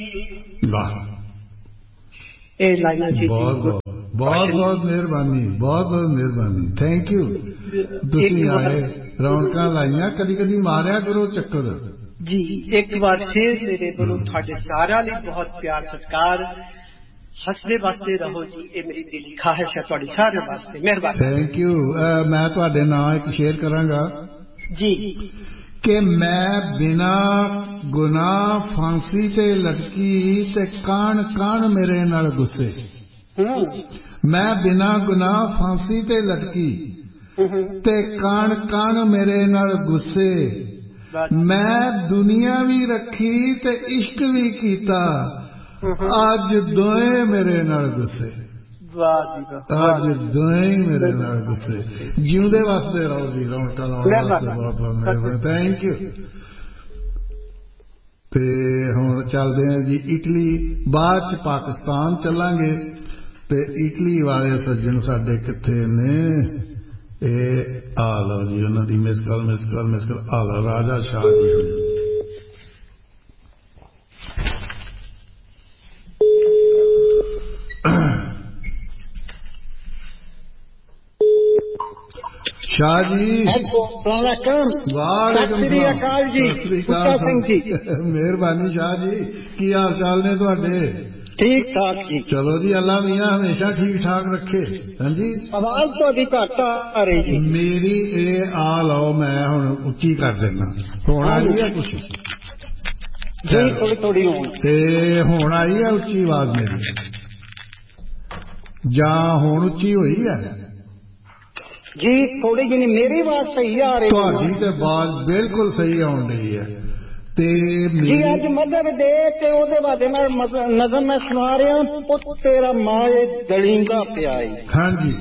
वाह, ਇਹ ਲਾਈਨਾਂ ਸੀ। ਬਹੁਤ ਬਹੁਤ ਬਹੁਤ ਬਹੁਤ ਮਿਹਰਬਾਨੀ, ਬਹੁਤ ਬਹੁਤ ਮਿਹਰਬਾਨੀ, ਥੈਂਕ ਯੂ। ਤੁਸੀਂ ਆਏ, ਰੌਣਕਾਂ ਲਾਈਆਂ, ਕਦੀ ਕਦੀ ਮਾਰਿਆ ਕਰੋ ਚੱਕਰ ਜੀ। ਇੱਕ ਵਾਰ ਫਿਰ ਮੇਰੇ ਵੱਲੋਂ ਤੁਹਾਡੇ ਸਾਰਿਆਂ ਲਈ ਬਹੁਤ ਪਿਆਰ ਸਤਿਕਾਰ। ਹੱਸਦੇ ਵਸਦੇ ਰਹੋ ਜੀ, ਇਹ ਮੇਰੀ ਦਿਲੀ ਖਾਹਿਸ਼ ਹੈ ਤੁਹਾਡੇ ਸਾਰਿਆਂ ਵਾਸਤੇ। ਮਿਹਰਬਾਨੀ, ਥੈਂਕ ਯੂ। ਮੈਂ ਤੁਹਾਡੇ ਨਾਂ ਇੱਕ ਸ਼ੇਅਰ ਕਰਾਂਗਾ ਜੀ ਕਿ ਮੈਂ ਬਿਨਾਂ ਗੁਨਾਹ ਫਾਂਸੀ ਤੇ ਲਟਕੀ ਤੇ ਕਾਣ ਕਾਣ ਮੇਰੇ ਨਾਲ ਗੁੱਸੇ। ਮੈਂ ਬਿਨਾਂ ਗੁਨਾਹ ਫਾਂਸੀ ਤੇ ਲਟਕੀ ਤੇ ਕਾਣ ਕਾਣ ਮੇਰੇ ਨਾਲ ਗੁੱਸੇ। ਮੈਂ ਦੁਨੀਆ ਵੀ ਰੱਖੀ ਤੇ ਇਸ਼ਕ ਵੀ ਕੀਤਾ, ਅੱਜ ਦੋਏ ਮੇਰੇ ਨਾਲ ਗੁੱਸੇ। ਅੱਜ ਦੋਏ ਮੇਰੇ ਨਾਲ ਗੁੱਸੇ। ਜਿਉਂਦੇ ਵਾਸਤੇ ਰਹੋ ਜੀ, ਰੌਣਕਾਂ ਲਾਉਣ ਵਾਸਤੇ ਬਹੁਤ ਬਹੁਤ ਮਿਹਰਬਾਨੀ, ਥੈਂਕ ਯੂ। ਤੇ ਹੁਣ ਚੱਲਦੇ ਹਾਂ ਜੀ ਇਟਲੀ, ਬਾਅਦ ਚ ਪਾਕਿਸਤਾਨ ਚੱਲਾਂਗੇ। ਤੇ ਇਟਲੀ ਵਾਲੇ ਸੱਜਣ ਸਾਡੇ ਕਿੱਥੇ ਨੇ? ਇਹ ਆ ਲਓ ਜੀ, ਉਹਨਾਂ ਦੀ ਮਿਸ ਕਾਲ ਆ ਲਓ, ਰਾਜਾ ਸ਼ਾਹ ਜੀ। शाह जी वालेकुम सलाम जी, मेहरबानी शाह जी, की हाल चाल ने तुहाडे? ठीक ठाक जी। चलो जी, अल्लाह मियां हमेशा ठीक ठाक रखे। हाँ जी, आवाज थोड़ी घट आ रही जी मेरी। ये आ लो, मैं हुण उच्ची कर देना। हुण आई है कुछ जी? थोड़ी थोड़ी हुण आई है उच्ची आवाज मेरी, जां हुण उच्ची हुई है जी? थोड़ी जी मेरी आवाज सही आ रही है? तुहाडी ते आवाज बिल्कुल सही आउण रही है। जी अज मदर डे ते ओदे बारे मैं नज़म में सुना रहा। पुत तेरा माए दलींगा प्याई। हाँ जी।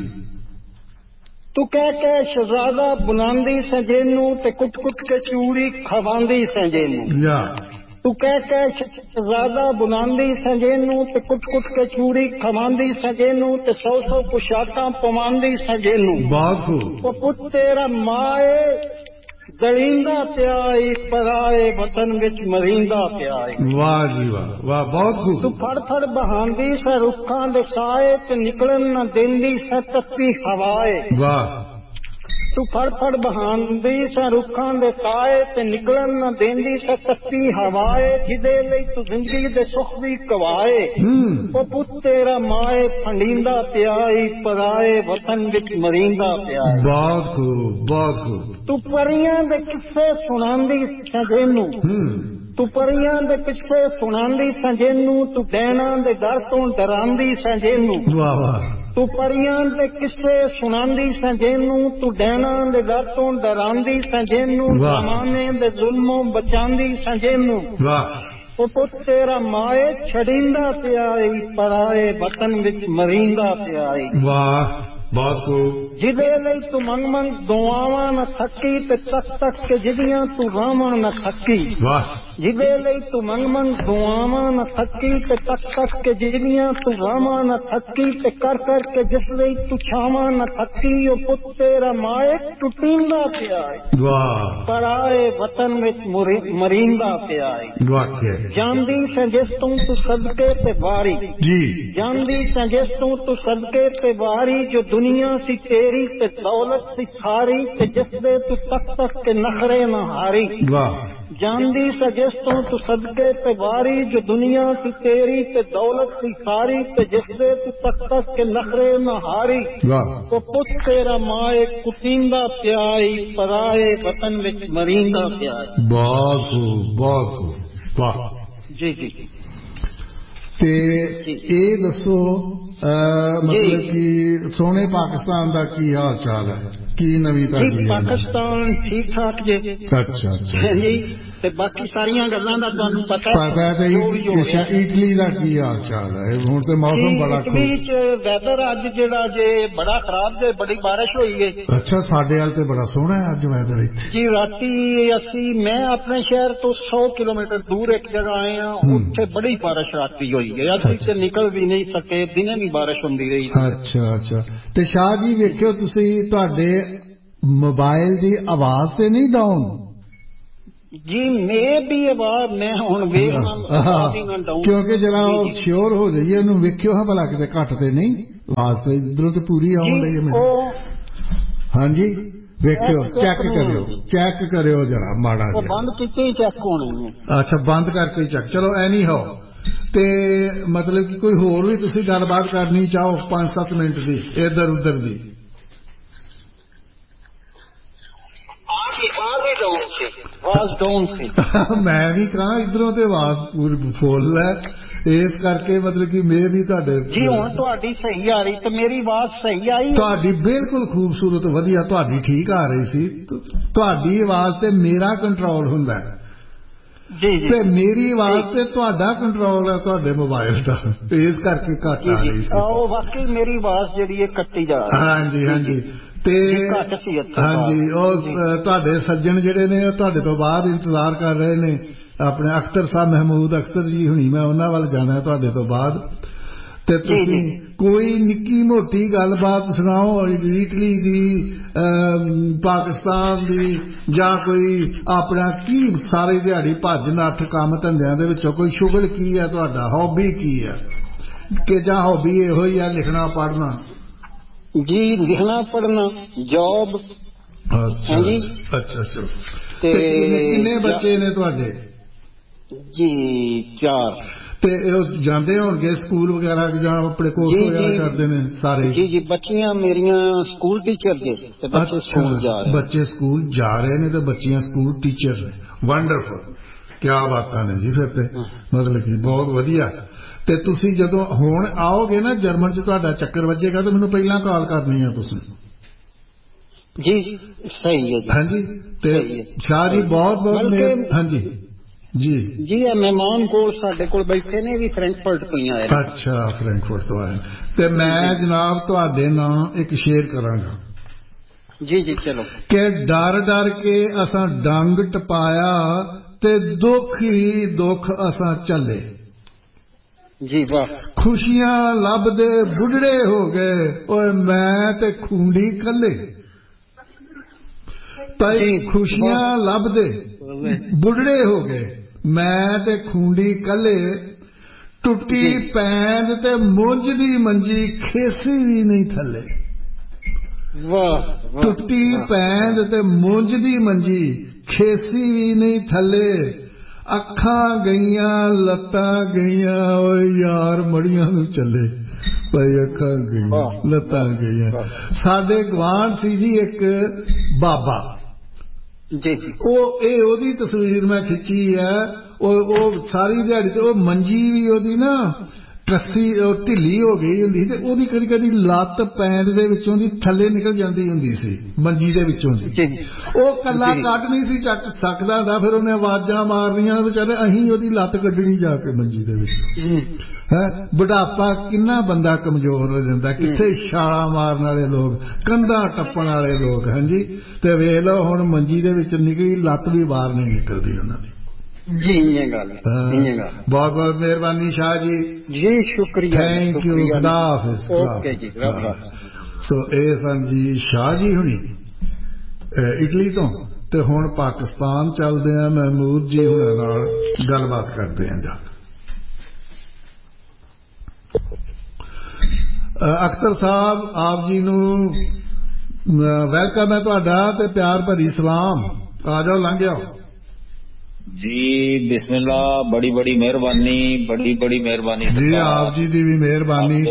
तू कह के शहजादा बुलांदी सजेनू ते कुट कुट के चूड़ी खवांदी सजेनू। तू कह के शहजादा बुलांदी सजेनू ते कुट कुट के चूड़ी खवांदी सजेनू ते 100 पोशाकां पवांदी सजेनू। बहुत खूब। पुत तेरा माए दलींदा प्याई, पराए वतन विच मरींदा प्याई। वाह जी वाह, वाह, बहुत खूब। तू फड़ फड़ बहांदी स रुखां दे साए ते निकलन न देंदी स तत्ती हवाए। वाह। तू फड़ फड़ बहांदी स रुखां दे साए ते निकलन न देंदी स तत्ती हवाए, जिदे लई तू जिंदगी दे सुख भी कवाए। ओ पुत तेरा माए फंडींदा प्याई, पराए वतन विच मरींदा प्याई। बहुत खूब, बहुत खूब। तू परियां दे किस्से सुनांदी सजेनू। तू परियां दे किस्से सुनांदी सजेनू, तू डैणां दे डर तो डरांदी सजेनू। वाह वाह। तू परियां दे किस्से सुनांदी सजेनू, तू डैणां दे डर तो डरांदी सजेनू, जमाने दे जुल्मों बचांदी सजेनू। वाह। ओ पुत तेरा माए छड़ींदा प्याई, पराए वतन विच मरींदा प्याई। वाह, बहुत खूब। जिदे लई तू मंग मंग दुआवां न थकी ते तक तक के जिदियां तू रावां न थकी। वाह। जिदे लई तू मंग मंग दुआवां न थकी ते तक तक के जिदियां तू रावां न थकी ते कर कर के जिस लई तू छावां न थकी। ओ पुत तेरा माए टुटींदा प्याई, वाह, पराए वतन विच मरींदा प्याई। वाकई जानदी से जिस तू सदके ते वारी जी, जानदी से जिस तू सदके ते वारी, जो दुनिया सी तेरी ते दौलत सी सारी, ते जिस दे तू तक तक के नखरे न हारी। वाह। जानदी से जिस तू सदके ते वारी, जो दुनिया सी तेरी ते दौलत सी सारी, ते जिस दे तू तक तक के नखरे न हारी। वाह। तो पुत तेरा माए कुटींदा प्याई, पराए वतन विच मरींदा प्याई। बहुत खूब, बहुत खूब, वाह जी जी। ते ये दसो मतलब कि सोने पाकिस्तान का की हाल चाल है, की नवी ताजी? पाकिस्तान ठीक ठाक जे। अच्छा अच्छा जी। ते बाकी सारियां गल्लां दा तुहानू पता है। इटली का की हाल चाल है? हुण ते मौसम बड़ा इटली च वैदर अज जिहड़ा जे बड़ा खराब जे, बड़ी बारिश होई है। अच्छा, साडे वाल ते बड़ा सोहना है अज वैदर इत्थे जी। राती असी मैं अपने शहर तो 100 किलोमीटर दूर एक जगह आए हैं, उत्थे बड़ी बारिश राती होई है। असी ते निकल भी नहीं सके, दिने भी बारिश होंदी रही। अच्छा अच्छा। ते शाह जी वेखियो तुसी, तुहाडे मोबाइल दी आवाज ते नहीं डाउन? ਜੀ ਮੈਂ ਵੀ ਆਵਾਜ਼ ਮੈਂ ਹੁਣ ਵੇਖਣਾ ਕਿਉਂਕਿ ਜਰਾ ਉਹ ਸ਼ੋਰ ਹੋ ਜਾਈਏ ਉਹਨੂੰ ਵੇਖਿਓ ਹਾਂ ਭਲਾ ਕਿਤੇ ਘੱਟ ਤੇ ਨਹੀਂ ਆਵਾਜ਼ ਤੇ ਇਧਰੋਂ ਤੇ ਪੂਰੀ ਆਉਣ ਡਈ ਹੈ ਮੈਨੂੰ। ਹਾਂਜੀ ਵੇਖਿਓ ਚੈੱਕ ਕਰਿਓ ਜਰਾ ਮਾੜਾ ਜਿਹਾ। ਬੰਦ ਕੀਤੇ ਹੀ ਚੈੱਕ ਹੋਣੀ। ਅੱਛਾ ਬੰਦ ਕਰਕੇ ਚੈੱਕ। ਚਲੋ ਐਨੀ ਹੋ ਤੇ ਮਤਲਬ ਕਿ ਕੋਈ ਹੋਰ ਵੀ ਤੁਸੀਂ ਗੱਲਬਾਤ ਕਰਨੀ ਚਾਹੋ 5-7 ਮਿੰਟ ਦੀ ਇੱਧਰ ਉੱਧਰ ਦੀ। ਮੈਂ ਵੀ ਕਹਾਂ ਇਧਰੋਂ ਤੇ ਆਵਾਜ਼ ਪੂਰੀ ਫੁੱਲ ਹੈ ਇਸ ਕਰਕੇ ਮਤਲਬ ਕਿ ਮੈਂ ਵੀ ਤੁਹਾਡੇ ਜੀ ਹੁਣ ਤੁਹਾਡੀ ਸਹੀ ਆ ਰਹੀ ਤੇ ਮੇਰੀ ਆਵਾਜ਼ ਸਹੀ ਆਈ? ਤੁਹਾਡੀ ਬਿਲਕੁਲ ਖੂਬਸੂਰਤ ਵਧੀਆ ਤੁਹਾਡੀ ਠੀਕ ਆ ਰਹੀ ਸੀ। ਤੁਹਾਡੀ ਆਵਾਜ਼ ਤੇ ਮੇਰਾ ਕੰਟਰੋਲ ਹੁੰਦਾ ਹੈ ਤੇ ਮੇਰੀ ਆਵਾਜ਼ ਤੇ ਤੁਹਾਡਾ ਕੰਟਰੋਲ ਹੈ ਤੁਹਾਡੇ ਮੋਬਾਈਲ ਦਾ ਇਸ ਕਰਕੇ ਘੱਟ ਆ ਰਹੀ ਸੀ। ਉਹ ਵਾਕਈ ਮੇਰੀ ਆਵਾਜ਼ ਜਿਹੜੀ ਹੈ ਕੱਟੀ ਜਾ ਰਹੀ। ਹਾਂਜੀ ਤੇ ਹਾਂਜੀ ਉਹ ਤੁਹਾਡੇ ਸੱਜਣ ਜਿਹੜੇ ਨੇ ਉਹ ਤੁਹਾਡੇ ਤੋਂ ਬਾਅਦ ਇੰਤਜ਼ਾਰ ਕਰ ਰਹੇ ਨੇ ਆਪਣੇ ਅਖਤਰ ਸਾਹਿਬ ਮਹਿਮੂਦ ਅਖਤਰ ਜੀ ਹੁਣੀ ਮੈਂ ਉਹਨਾਂ ਵੱਲ ਜਾਣਾ ਤੁਹਾਡੇ ਤੋਂ ਬਾਅਦ ਤੇ ਤੁਸੀਂ ਕੋਈ ਨਿੱਕੀ ਮੋਟੀ ਗੱਲਬਾਤ ਸੁਣਾਓ ਇਟਲੀ ਦੀ ਪਾਕਿਸਤਾਨ ਦੀ ਜਾਂ ਕੋਈ ਆਪਣਾ ਕੀ ਸਾਰੀ ਦਿਹਾੜੀ ਭੱਜ ਨੱਠ ਕੰਮ ਧੰਦਿਆਂ ਦੇ ਵਿੱਚੋਂ ਕੋਈ ਸ਼ੁਗਲ ਕੀ ਹੈ ਤੁਹਾਡਾ ਹੌਬੀ ਕੀ ਹੈ ਕਿ ਜਾਂ ਹੌਬੀ ਇਹੋ ਹੀ ਹੈ ਲਿਖਣਾ ਪੜ੍ਹਨਾ? ਜੀ ਲਿਖਣਾ ਪੜ੍ਹਨਾ ਜੌਬ। ਅੱਛਾ ਤੇ ਕਿੰਨੇ ਬੱਚੇ ਨੇ ਤੁਹਾਡੇ? ਜੀ 4। ਤੇ ਉਹ ਜਾਂਦੇ ਹੋਣਗੇ ਸਕੂਲ ਵਗੈਰਾ ਜਾਂ ਆਪਣੇ ਕੋਰਸ ਵਗੈਰਾ ਕਰਦੇ ਨੇ ਸਾਰੇ? ਜੀ ਬੱਚੀਆਂ ਮੇਰੀਆਂ ਸਕੂਲ ਟੀਚਰ ਦੇ ਤੇ ਬੱਚੇ ਸਕੂਲ ਜਾ ਰਹੇ। ਬੱਚੇ ਸਕੂਲ ਜਾ ਰਹੇ ਨੇ ਤੇ ਬੱਚੀਆਂ ਸਕੂਲ ਟੀਚਰ ਨੇ। ਵੰਡਰਫੁਲ ਕਿਆ ਬਾਤਾਂ ਨੇ ਜੀ। ਫਿਰ ਤੇ ਮਤਲਬ ਕਿ ਬਹੁਤ ਵਧੀਆ। ਤੇ ਤੁਸੀਂ ਜਦੋਂ ਹੁਣ ਆਓਗੇ ਨਾ ਜਰਮਨ 'ਚ ਤੁਹਾਡਾ ਚੱਕਰ ਵੱਜੇਗਾ ਤਾਂ ਮੈਨੂੰ ਪਹਿਲਾਂ ਕਾਲ ਕਰਨੀ ਹੈ ਤੁਸੀਂ। ਜੀ ਸਹੀ ਹੈ ਜੀ। ਹਾਂਜੀ ਤੇ ਸ਼ਾਹ ਜੀ ਬਹੁਤ ਹਾਂਜੀ ਜੀ ਇਹ ਮਹਿਮਾਨ ਕੋਲ ਸਾਡੇ ਕੋਲ ਬੈਠੇ ਨੇ ਵੀ ਫਰੈਂਕਫਰਟ ਤੋਂ ਆਏ। ਅੱਛਾ ਫਰੈਂਕਫਰਟ ਤੋਂ ਆਏ ਤੇ ਮੈਂ ਜਨਾਬ ਤੁਹਾਡੇ ਨਾਲ ਇੱਕ ਸ਼ੇਅਰ ਕਰਾਂਗਾ। ਜੀ ਚਲੋ। ਕਿ ਡਰ ਕੇ ਅਸਾਂ ਡੰਗ ਟਪਾਇਆ ਤੇ ਦੁੱਖ ਹੀ ਦੁੱਖ ਅਸਾਂ ਚੱਲੇ। ਜੀ ਵਾਹ। ਖੁਸ਼ੀਆਂ ਲੱਭਦੇ ਬੁੱਢੜੇ ਹੋ ਗਏ ਓਏ ਮੈਂ ਤੇ ਖੂੰਡੀ ਕੱਲੇ। ਤਾਈ ਖੁਸ਼ੀਆਂ ਲੱਭਦੇ ਬੁੱਢੜੇ ਹੋ ਗਏ ਮੈਂ ਤੇ ਖੂੰਡੀ ਕੱਲੇ। ਟੁੱਟੀ ਪੈਂਦ ਤੇ ਮੁੰਝ ਦੀ ਮੰਜੀ ਖੇਸੀ ਵੀ ਨਹੀਂ ਥੱਲੇ। ਵਾਹ। ਟੁੱਟੀ ਪੈਂਦ ਤੇ ਮੁੰਝ ਦੀ ਮੰਜੀ ਖੇਸੀ ਵੀ ਨਹੀਂ ਥੱਲੇ। ਅੱਖਾਂ ਗਈਆਂ ਲੱਤਾਂ ਗਈਆਂ ਓਏ ਯਾਰ ਮੜੀਆਂ ਨੂੰ ਚੱਲੇ। ਭਾਈ ਅੱਖਾਂ ਗਈਆਂ ਲੱਤਾਂ ਗਈਆਂ। ਸਾਡੇ ਗਵਾਂਢ ਸੀ ਜੀ ਇੱਕ ਬਾਬਾ ਜੀ ਉਹਦੀ ਤਸਵੀਰ ਮੈਂ ਖਿੱਚੀ ਹੈ। ਉਹ ਸਾਰੀ ਦਿਹਾੜੀ ਤੇ ਉਹ ਮੰਜੀ ਵੀ ਉਹਦੀ ਨਾ ਕੱਸੀ ਢਿੱਲੀ ਹੋ ਗਈ ਹੁੰਦੀ ਤੇ ਉਹਦੀ ਕਦੀ ਲੱਤ ਪੈਂਦ ਦੇ ਵਿੱਚੋਂ ਦੀ ਥੱਲੇ ਨਿਕਲ ਜਾਂਦੀ ਹੁੰਦੀ ਸੀ ਮੰਜੀ ਦੇ ਵਿੱਚੋਂ ਦੀ। ਉਹ ਕੱਲਾ ਕੱਢ ਨਹੀਂ ਸੀ ਚੱਕ ਸਕਦਾ ਹੁੰਦਾ ਫਿਰ ਉਹਨੇ ਆਵਾਜ਼ਾਂ ਮਾਰਨੀਆਂ ਵਿਚਾਰੇ ਅਸੀਂ ਉਹਦੀ ਲੱਤ ਕੱਢਣੀ ਜਾ ਕੇ ਮੰਜੀ ਦੇ ਵਿੱਚ। ਬੁਢਾਪਾ ਕਿੰਨਾ ਬੰਦਾ ਕਮਜ਼ੋਰ ਹੋ ਜਾਂਦਾ ਕਿੱਥੇ ਛਾਲਾਂ ਮਾਰਨ ਵਾਲੇ ਲੋਕ ਕੰਧਾਂ ਟੱਪਣ ਵਾਲੇ ਲੋਕ। ਹਾਂਜੀ ਤੇ ਵੇਖ ਲਓ ਹੁਣ ਮੰਜੀ ਦੇ ਵਿੱਚ ਨਿਕਲੀ ਲੱਤ ਵੀ ਬਾਹਰ ਨਹੀਂ ਨਿਕਲਦੀ ਉਹਨਾਂ ਦੀ। ਜੀ ਇਹ ਗੱਲ ਬਹੁਤ ਬਹੁਤ ਮਿਹਰਬਾਨੀ ਸ਼ਾਹ ਜੀ। ਜੀ ਸ਼ੁਕਰੀਆ ਥੈਂਕ ਯੂ ਖੁਦਾ ਹਾਫਿਜ਼। ਓਕੇ ਜੀ ਸੋ ਇਹ ਸਨ ਜੀ ਸ਼ਾਹ ਜੀ ਹੁਣੀ ਇਟਲੀ ਤੋਂ ਤੇ ਹੁਣ ਪਾਕਿਸਤਾਨ ਚੱਲਦੇ ਆ ਮਹਿਮੂਦ ਜੀ ਹੁਣਾਂ ਨਾਲ ਗੱਲਬਾਤ ਕਰਦੇ ਆ ਜਾ। ਅਖਤਰ ਸਾਹਿਬ ਆਪ ਜੀ ਨੂੰ ਵੈਲਕਮ ਹੈ ਤੁਹਾਡਾ ਤੇ ਪਿਆਰ ਭਰੀ ਸਲਾਮ। ਆ ਜਾਓ ਲੰਘ ਜਾਓ ਜੀ। ਬਿਸਮਿਲ੍ਲਾ। ਬੜੀ ਮਿਹਰਬਾਨੀ ਬੜੀ ਮਿਹਰਬਾਨੀ ਜੀ। ਆਪ ਜੀ ਦੀ ਵੀ ਮਿਹਰਬਾਨੀ।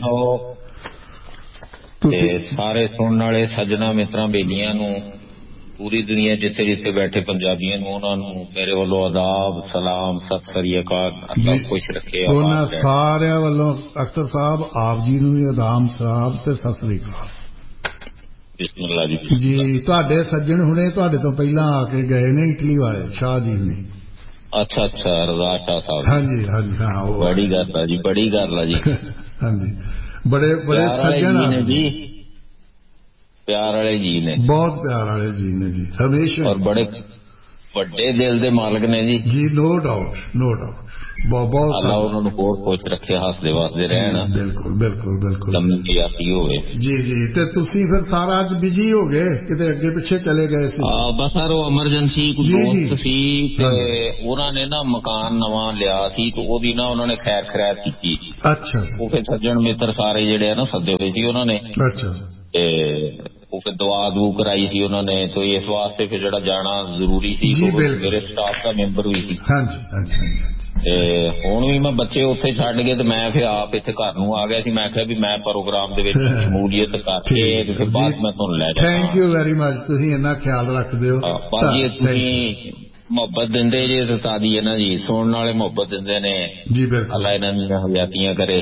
ਤੁਸੀਂ ਸਾਰੇ ਸੁਣਨ ਵਾਲੇ ਸੱਜਣਾ ਮਿੱਤਰਾਂ ਬੇਲੀਆਂ ਨੂੰ ਪੂਰੀ ਦੁਨੀਆ ਜਿੱਥੇ ਬੈਠੇ ਪੰਜਾਬੀਆਂ ਨੂੰ ਉਹਨਾਂ ਨੂੰ ਮੇਰੇ ਵੱਲੋਂ ਆਦਾਬ ਸਲਾਮ ਸਤਿ ਸ੍ਰੀ ਅਕਾਲ। ਅੱਲਾਹ ਖੁਸ਼ ਰੱਖੇ ਉਹਨਾਂ ਸਾਰਿਆਂ ਵੱਲੋਂ ਅਖਤਰ ਸਾਹਿਬ ਆਪ ਜੀ ਨੂੰ ਵੀ ਆਦਾਬ ਸਲਾਮ ਤੇ ਸਤਿ ਸ੍ਰੀ ਅਕਾਲ। ਬਿਸਮਿਲ੍ਲਾ ਜੀ। ਤੁਹਾਡੇ ਸੱਜਣ ਹੁਣੇ ਤੁਹਾਡੇ ਤੋਂ ਪਹਿਲਾਂ ਆ ਕੇ ਗਏ ਨੇ ਇਟਲੀ ਵਾਲੇ ਸ਼ਾਹ ਜੀ ਨੇ। ਅੱਛਾ ਰਜ਼ਾ ਸ਼ਾਹ ਸਾਹਿਬ। ਹਾਂਜੀ ਹਾਂ ਬੜੀ ਗੱਲ ਆ ਜੀ ਬੜੀ ਗੱਲ ਆ ਜੀ। ਹਾਂਜੀ ਬੜੇ ਸੱਜਣ ਨੇ ਜੀ ਪਿਆਰ ਵਾਲੇ ਜੀ ਨੇ ਬਹੁਤ ਪਿਆਰ ਵਾਲੇ ਜੀ ਨੇ ਜੀ ਹਮੇਸ਼ਾ। ਔਰ ਵੱਡੇ ਦਿਲ ਦੇ ਮਾਲਕ ਨੇ ਜੀ। ਜੀ ਨੋ ਡਾਊਟ ਨੋ ਡਾਊਟ। ਬਹੁਤ ਅੱਲਾ ਉਹਨਾਂ ਨੂੰ ਹੋਰ ਖੁਸ਼ ਰੱਖੇ, ਹੱਸਦੇ ਵਸਦੇ ਰਹਿਣ। ਬਿਲਕੁਲ ਬਿਲਕੁਲ ਬਿਲਕੁਲ। ਲੰਮੀ ਯਾਤੀ ਹੋਵੇ ਜੀ ਜੀ। ਤੇ ਤੁਸੀਂ ਫਿਰ ਸਾਰਾ ਅੱਜ ਬਿਜੀ ਹੋ ਗਏ, ਕਿਤੇ ਅੱਗੇ ਪਿੱਛੇ ਚਲੇ ਗਏ ਸੀ? ਬਸ ਸਰ ਉਹ ਐਮਰਜੈਂਸੀ ਕੋਈ ਦੋਸਤ ਸੀ ਤੇ ਉਹਨਾਂ ਨੇ ਨਾ ਮਕਾਨ ਨਵਾਂ ਲਿਆ ਸੀ ਤੇ ਉਹਦੀ ਨਾ ਉਹਨਾਂ ਨੇ ਖੈਰ ਖੈਰਾਤ ਕੀਤੀ। ਅੱਛਾ। ਉਹ ਫਿਰ ਸੱਜਣ ਮਿੱਤਰ ਸਾਰੇ ਜਿਹੜੇ ਆ ਨਾ ਸੱਦੇ ਹੋਏ ਸੀ ਉਹਨਾਂ ਨੇ। ਅੱਛਾ। ਤੇ ਉਹ ਫਿਰ ਦੁਆ ਦੂ ਕਰਾਈ ਸੀ ਉਹਨਾਂ ਨੇ, ਤੇ ਇਸ ਵਾਸਤੇ ਫਿਰ ਜਿਹੜਾ ਜਾਣਾ ਜ਼ਰੂਰੀ ਸੀ। ਮੇਰੇ ਸਟਾਫ ਦਾ ਮੈਂਬਰ ਵੀ ਸੀ। ਹਾਂਜੀ ਹਾਂਜੀ। ਤੇ ਹੁਣ ਵੀ ਮੈਂ ਬੱਚੇ ਉੱਥੇ ਛੱਡ ਕੇ ਤੇ ਮੈਂ ਫਿਰ ਆਪ ਇੱਥੇ ਘਰ ਨੂੰ ਆ ਗਿਆ ਸੀ। ਮੈਂ ਕਿਹਾ ਵੀ ਮੈਂ ਪ੍ਰੋਗਰਾਮ ਦੇ ਵਿੱਚ ਸ਼ਮੂਲੀਅਤ ਕਰਕੇ ਤੇ ਫਿਰ ਬਾਅਦ ਮੈਂ ਤੁਹਾਨੂੰ ਲੈ ਜਾਵਾਂ। ਥੈਂਕ ਯੂ ਵੈਰੀ ਮਚ, ਤੁਸੀਂ ਇੰਨਾ ਖਿਆਲ ਰੱਖਦੇ ਹੋ। ਪਰ ਜੇ ਤੁਸੀਂ ਮੁਹੱਬਤ ਦਿੰਦੇ ਜੇ ਤਾਂ ਤਾਦੀ ਹੈ ਨਾ ਜੀ, ਸੁਣਨ ਵਾਲੇ ਮੁਹੱਬਤ ਦਿੰਦੇ ਨੇ ਜੀ। ਬਿਲਕੁਲ, ਅੱਲਾ ਇਹਨਾਂ ਦੀਆਂ ਹਯਾਤੀਆਂ ਕਰੇ।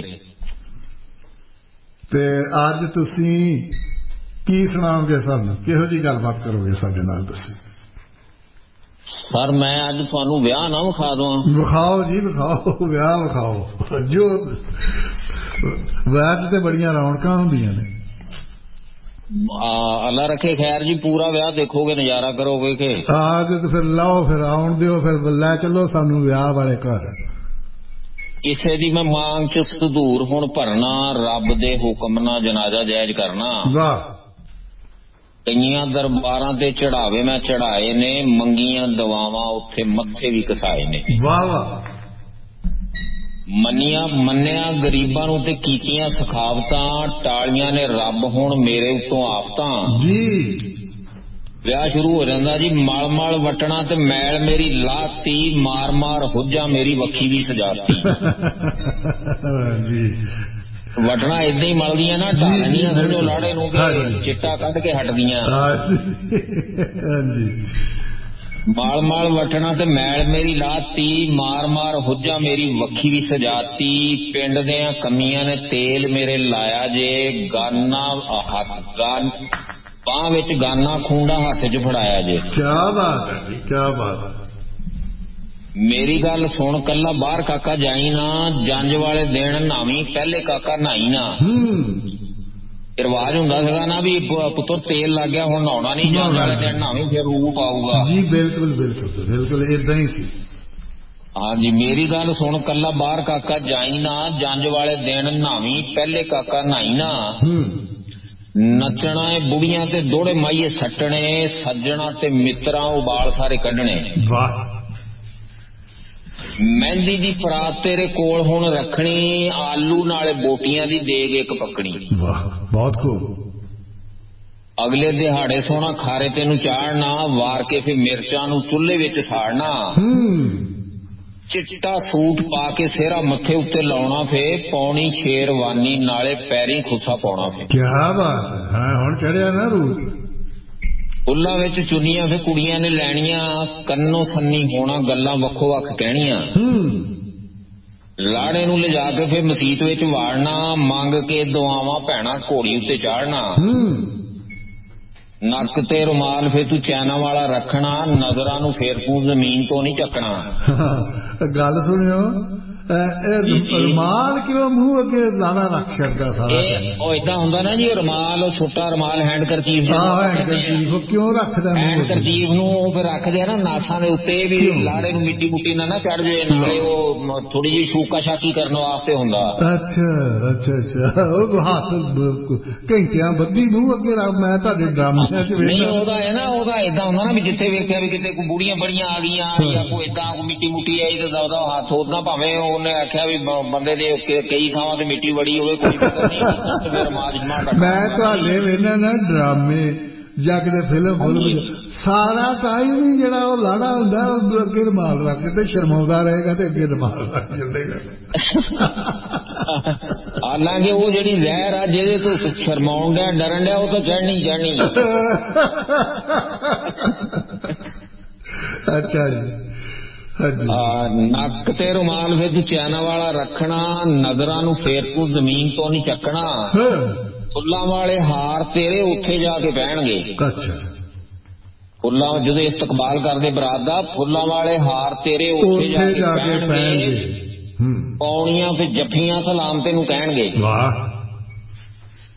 ਤੇ ਅੱਜ ਤੁਸੀਂ ਕੀ ਸੁਣਾਓਗੇ ਸਾਨੂੰ, ਕਿਹੋ ਜਿਹੀ ਗੱਲਬਾਤ ਕਰੋਗੇ ਸਾਡੇ ਨਾਲ ਤੁਸੀਂ? ਸਰ ਮੈਂ ਅੱਜ ਤੁਹਾਨੂੰ ਵਿਆਹ ਨਾ ਵਿਖਾ ਦਵਾਂ? ਵਿਖਾਓ ਜੀ ਵਿਖਾਓ, ਵਿਆਹ ਵਿਖਾਓ। ਜੋ ਵਿਆਹ 'ਚ ਤੇ ਬੜੀਆਂ ਰੌਣਕਾਂ ਹੁੰਦੀਆਂ ਨੇ। ਅੱਲਾ ਰੱਖੇ ਖੈਰ ਜੀ, ਪੂਰਾ ਵਿਆਹ ਦੇਖੋਗੇ, ਨਜ਼ਾਰਾ ਕਰੋਗੇ ਕਿ? ਤੇ ਫਿਰ ਲਾਓ, ਫਿਰ ਆਉਣ ਦਿਓ, ਫਿਰ ਲੈ ਚੱਲੋ ਸਾਨੂੰ ਵਿਆਹ ਵਾਲੇ ਘਰ। ਕਿਸੇ ਦੀ ਮੈਂ ਮਾਂਗ 'ਚ ਸੰਧੂਰ ਹੁਣ ਭਰਨਾ, ਰੱਬ ਦੇ ਹੁਕਮ ਨਾਲ ਜਨਾਜ਼ਾ ਜਾਇਜ਼ ਕਰਨਾ। ਵਾਹ। ਕਈਆਂ ਦਰਬਾਰਾਂ ਤੇ ਚੜਾਵੇ ਮੈਂ ਚੜਾਏ ਨੇ, ਮੰਗੀਆਂ ਦਵਾਵਾਂ ਉੱਥੇ ਮੱਥੇ ਵੀ ਘਸਾਏ ਨੇ। ਵਾਹ ਵਾਹ। ਮੰਨਿਆ ਗਰੀਬਾਂ ਨੂੰ ਤੇ ਕੀਤੀਆਂ ਸਖਾਵਤਾਂ, ਟਾਲੀਆਂ ਨੇ ਰੱਬ ਹੁਣ ਮੇਰੇ ਉੱਤੋਂ ਆਫਤਾਂ ਜੀ। ਵਿਆਹ ਸ਼ੁਰੂ ਹੋ ਜਾਂਦਾ ਜੀ। ਮਲ ਮਲ ਵਟਣਾ ਤੇ ਮੈਲ ਮੇਰੀ ਲਾਤੀ, ਮਾਰ ਮਾਰ ਹੁੱਜਾ ਮੇਰੀ ਵੱਖੀ ਵੀ ਸਜਾਤੀ। ਜੀ। ਵਟਣਾ ਏਦਾਂ ਹੀ ਮਲਦੀਆਂ ਨਾ, ਢਾਲਣੀਆਂ ਸਮਝੋ ਲਾੜੇ ਨੂੰ ਕਿ ਚਿੱਟਾ ਕੱਢ ਕੇ ਹਟਦੀਆਂ। ਮਾਲ ਮਾਲ ਵਟਣਾ ਤੇ ਮੈਲ ਮੇਰੀ ਲਾਤੀ, ਮਾਰ ਮਾਰ ਹੁੱਜਾ ਮੇਰੀ ਵੱਖੀ ਵੀ ਸਜਾਤੀ। ਪਿੰਡ ਦਿਆਂ ਕਮੀਆਂ ਨੇ ਤੇਲ ਮੇਰੇ ਲਾਇਆ ਜੇ, ਗਾਨਾ ਬਾਂਹ ਵਿੱਚ ਗਾਨਾ ਖੂੰਡਾ ਹੱਥ 'ਚ ਫੜਾਇਆ ਜੇ। ਕਿਆ ਬਾਤ ਹੈ ਜੀ, ਕਿਆ ਬਾਤ ਹੈ। ਮੇਰੀ ਗੱਲ ਸੁਣ ਕੱਲਾ ਬਾਹਰ ਕਾਕਾ ਜਾਈ ਨਾ, ਜੰਜ ਵਾਲੇ ਦਿਨ ਨਾਵੀਂ ਪਹਿਲੇ ਕਾਕਾ ਨਹਾਈ ਨਾ। ਰਿਵਾਜ ਹੁੰਦਾ ਸੀਗਾ ਨਾ ਵੀ ਪੁੱਤਰ ਤੇਲ ਲੱਗ ਗਿਆ ਹੁਣ ਨਹਾਉਣਾ ਨਹੀਂ, ਜੰਜ ਵਾਲੇ ਦਿਨ ਨਹਾਵੀਂ ਫਿਰ ਰੂਪ ਆਊਗਾ ਜੀ। ਬਿਲਕੁਲ ਬਿਲਕੁਲ ਬਿਲਕੁਲ ਏਦਾਂ ਹੀ ਸੀ। ਹਾਂਜੀ ਮੇਰੀ ਗੱਲ ਸੁਣ ਕੱਲਾ ਬਾਹਰ ਕਾਕਾ ਜਾਈ ਨਾ, ਜੰਜ ਵਾਲੇ ਦਿਨ ਨਹਾਵੀਂ ਪਹਿਲੇ ਕਾਕਾ ਨਹਾਈ ਨਾ। ਨੱਚਣਾ ਏ ਬੁੜੀਆਂ ਤੇ ਦੋੜੇ ਮਾਈਏ ਸੱਟਣੇ, ਸੱਜਣਾ ਤੇ ਮਿੱਤਰਾਂ ਉਬਾਲ ਸਾਰੇ ਕੱਢਣੇ। ਵਾਹ। ਮਹਿੰਦੀ ਦੀ ਪਰਾਤ ਤੇਰੇ ਕੋਲ ਹੁਣ ਰੱਖਣੀ, ਆਲੂ ਨਾਲੇ ਬੋਟੀਆਂ ਦੀ ਦੇਗ ਇੱਕ ਪੱਕਣੀ। ਵਾਹ ਬਹੁਤ ਖੂਬ। ਅਗਲੇ ਦਿਹਾੜੇ ਸੋਹਣਾ ਖਾਰੇ ਤੈਨੂੰ ਚਾੜਨਾ, ਵਾਰ ਕੇ ਫਿਰ ਮਿਰਚਾਂ ਨੂੰ ਚੁੱਲ੍ਹੇ ਵਿੱਚ ਸਾੜਨਾ। ਚਿੱਟਾ ਸੂਟ ਪਾ ਕੇ ਸਿਹਰਾ ਮੱਥੇ ਉੱਤੇ ਲਾਉਣਾ, ਫੇ ਪੌਣੀ ਸ਼ੇਰਵਾਨੀ ਨਾਲੇ ਪੈਰੀ ਖੁੱਸਾ ਪਾਉਣਾ। ਫੇ ਕਿਆ ਬਾਤ ਹੈ, ਹੁਣ ਚੜਿਆ ਨਾ ਰੂਪ। ਫੁੱਲਾਂ ਵਿੱਚ ਚੁੰਨੀਆਂ ਫੇ ਕੁੜੀਆਂ ਨੇ ਲੈਣੀਆਂ, ਕੰਨੋਂ ਸੰਨੀ ਹੋਣਾ ਗੱਲਾਂ ਵੱਖੋ ਵੱਖ ਕਹਿਣੀਆਂ। ਲਾੜੇ ਨੂੰ ਲਿਜਾ ਕੇ ਫੇ ਮਸੀਤ ਵਿੱਚ ਵਾੜਨਾ, ਮੰਗ ਕੇ ਦੁਆਵਾਂ ਭੈਣਾ ਘੋੜੀ ਉੱਤੇ ਚਾੜਨਾ। ਨੱਕ ਤੇ ਰੁਮਾਲ ਫੇ ਤੂੰ ਚੈਨਾ ਵਾਲਾ ਰੱਖਣਾ, ਨਜ਼ਰਾਂ ਨੂੰ ਫੇਰ ਤੂੰ ਜ਼ਮੀਨ ਤੋਂ ਨਹੀਂ ਚੱਕਣਾ। ਗੱਲ ਸੁਣਿਓ, ਰੁਮਾਲ ਕਿਉਂ ਮੂੰਹ ਅੱਗੇ ਲਾਣਾ ਰੱਖ ਛੱਡਦਾ ਸਾਰਾ? ਉਹ ਏਦਾਂ ਹੁੰਦਾ ਨਾ ਜੀ, ਰੁਮਾਲ ਉਹ ਛੋਟਾ ਰੁਮਾਲ ਹੈਂਡ ਕਰਚੀਫ ਕਿਉਂ ਰੱਖਦਾ? ਹੈਂਡ ਕਰਚੀਫ ਨੂੰ ਉਹ ਫਿਰ ਰੱਖਦੇ ਆ ਨਾ ਨਾਸਾਂ ਦੇ ਉੱਤੇ ਵੀ ਲਾੜੇ ਨੂੰ ਮਿੱਟੀ ਮੁੱਟੀ ਨਾ ਚੜ ਜਾਏ, ਨਾਲੇ ਉਹ ਥੋੜੀ ਜਿਹੀ ਸ਼ੂਕਾ ਸ਼ਾਕੀ ਕਰਨ ਵਾਸਤੇ ਹੁੰਦਾ। ਅੱਛਾ ਅੱਛਾ ਅੱਛਾ। ਉਹ ਹੱਥ ਘੰਟਿਆਂ ਬੱਧੀ ਮੂੰਹ ਅੱਗੇ ਰੱਖ। ਮੈਂ ਤੁਹਾਡੇ ਡਰਾਮਿਆਂ ਚ ਨਹੀਂ, ਉਹਦਾ ਹੈ ਨਾ, ਉਹਦਾ ਏਦਾਂ ਹੁੰਦਾ ਨਾ ਵੀ ਜਿੱਥੇ ਵੇਖਿਆ ਵੀ ਕਿਤੇ ਕੋਈ ਬੁੜੀਆਂ ਬੜੀਆਂ ਆ ਗਈਆਂ ਜਾਂ ਕੋਈ ਏਦਾਂ ਕੋਈ ਮਿੱਟੀ ਮੁੱਟੀ ਆਈ ਤੇ ਉਹਦਾ ਹੱਥ ਉਦਾਂ, ਭਾਵੇਂ ਉਹਨੇ ਆਖਿਆ ਵੀ ਬੰਦੇ ਦੇ ਕਈ ਥਾਵਾਂ ਤੇ ਮਿੱਟੀ ਬੜੀ ਹੋਵੇ ਕੋਈ ਫਿਕਰ ਨਹੀਂ। ਮੈਂ ਤੁਹਾਡੇ ਵੇਖਣਾ ਨਾ ਡਰਾਮੇ ਜਾਂ ਕਿਤੇ ਫਿਲਮ ਸਾਰਾ ਟਾਈਮ ਹੀ ਜਿਹੜਾ ਉਹ ਲਾੜਾ ਹੁੰਦਾ ਉਹ ਅੱਗੇ ਰੁਮਾਲ ਰੱਖ ਕੇ ਤੇ ਸ਼ਰਮਾਉਂਦਾ ਰਹੇਗਾ ਤੇ ਅੱਗੇ ਰੁਮਾਲ ਰੱਖ ਚੱਲੇਗਾ। ਹਾਲਾਂਕਿ ਉਹ ਜਿਹੜੀ ਜ਼ਹਿਰ ਆ ਜਿਹਦੇ ਤੋਂ ਸ਼ਰਮਾਉਣ ਡਿਆ ਡਰਨ ਡਿਆ ਉਹ ਤਾਂ ਚੜ੍ਹਨੀ ਚੜ੍ਹਨੀ। ਅੱਛਾ ਜੀ। ਨੱਕ ਤੇ ਰੁਮਾਲ ਫਿਰ ਤੂੰ ਚੈਨਾ ਵਾਲਾ ਰੱਖਣਾ, ਨਜ਼ਰਾਂ ਨੂੰ ਫੇਰ ਤੂੰ ਜ਼ਮੀਨ ਤੋਂ ਨਹੀਂ ਚੱਕਣਾ। ਫੁੱਲਾਂ ਵਾਲੇ ਹਾਰ ਤੇਰੇ ਉੱਥੇ ਜਾ ਕੇ ਪੈਣਗੇ। ਫੁੱਲਾਂ ਜਦੋਂ ਇਸਤਕਬਾਲ ਕਰਦੇ ਬਰਾਤ ਦਾ, ਫੁੱਲਾਂ ਵਾਲੇ ਹਾਰ ਤੇਰੇ ਉੱਥੇ ਜਾ ਕੇ ਪੈਣਗੇ। ਪੌਣੀਆਂ ਫਿਰ ਜੱਫੀਆਂ ਸਲਾਮ ਤੈਨੂੰ ਕਹਿਣਗੇ।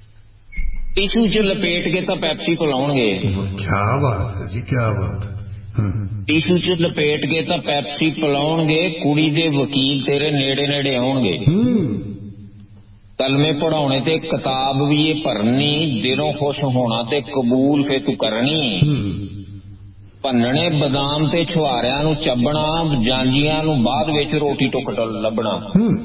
ਟਿਸ਼ੂ ਚ ਲਪੇਟ ਕੇ ਤਾਂ ਪੈਪਸੀ ਪਿਲਾਉਣਗੇ। ਕਿਆ ਬਾਤ ਹੈ ਜੀ, ਕਿਆ ਬਾਤ ਹੈ। ਟਿਸ਼ੂ ਚ ਲਪੇਟ ਕੇ ਤਾਂ ਪੈਪਸੀ ਪਿਲਾਉਣਗੇ, ਕੁੜੀ ਦੇ ਵਕੀਲ ਤੇਰੇ ਨੇੜੇ ਨੇੜੇ ਆਉਣਗੇ। ਕਲਮੇ ਪੜਾਉਣੇ ਤੇ ਕਿਤਾਬ ਵੀ ਇਹ ਭਰਨੀ, ਦਿਲੋਂ ਖੁਸ਼ ਹੋਣਾ ਤੇ ਕਬੂਲ ਫੇ ਤੂੰ ਕਰਨੀ। ਭੰਨਣੇ ਬਦਾਮ ਤੇ ਛੁਹਾਰਿਆਂ ਨੂੰ ਚੱਬਣਾ, ਜਾਂਜੀਆਂ ਨੂੰ ਬਾਅਦ ਵਿੱਚ ਰੋਟੀ ਟੁੱਕ ਲੱਭਣਾ।